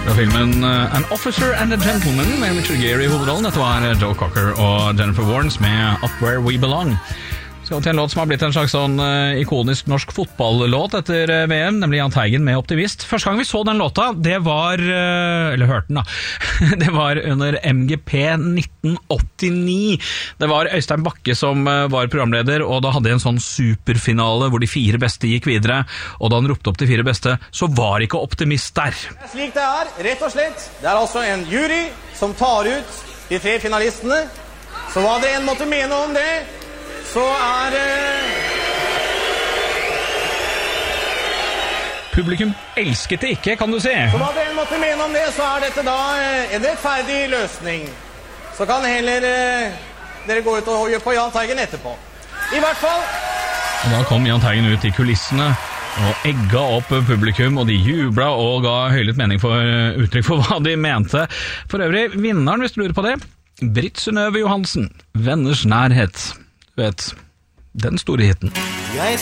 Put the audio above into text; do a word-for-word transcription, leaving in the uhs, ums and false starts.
Fra filmen An Officer and a Gentleman med Richard Gere i hovedrollen. Dette var Joe Cocker og Jennifer Warnes med Up Where We Belong. Skal til en låt som har blitt en slags sånn uh, ikonisk norsk fotballlåt etter uh, V M, nemlig Jahn Teigen med Optimist. Første gang vi så den låta, det var, uh, eller hørte den da, det var under M G P nitten åttini. Det var Øystein Bakke som uh, var programleder, og da hadde jeg en sånn superfinale hvor de fire beste gikk videre, og da han ropte opp de fire beste, så var ikke Optimist der. Slik det er, rett og slett, det er altså en jury som tar ut de tre finalistene, så hva det en måtte mene om det, så er eh... Publikum elsket det ikke, kan du se. Så hva det en måtte mene om det, så er dette da eh, en rettferdig løsning. Så kan heller eh, dere gå ut og gjøre på Jahn Teigen etterpå. I hvert fall. Og da kom Jahn Teigen ut i kulissene og egga opp publikum, og de jubla og ga høylytt mening for uttrykk for hva de mente. For øvrig, vinneren, hvis du lurer på det, Britt Synnøve Johansen, Venners nærhet. Du vet, den store hiten. Jeg